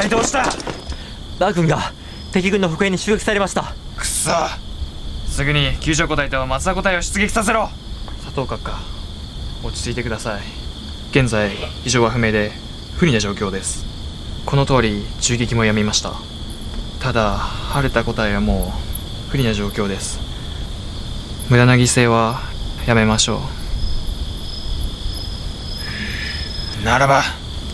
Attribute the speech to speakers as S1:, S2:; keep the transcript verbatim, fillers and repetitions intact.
S1: 隊どうした？
S2: バー軍が敵軍の北兵に襲撃されました。
S1: くそ、すぐに救助個体と松田個体を出撃させろ。佐藤閣下、落ち着いてください。現在異常は不明で不利な状況です。この通り銃撃もやみました。ただ晴れた個体はもう不利な状況です。無駄な犠牲はやめましょう。ならば